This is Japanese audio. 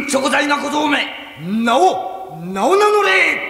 ちょこざいな小僧め、名を名乗れ。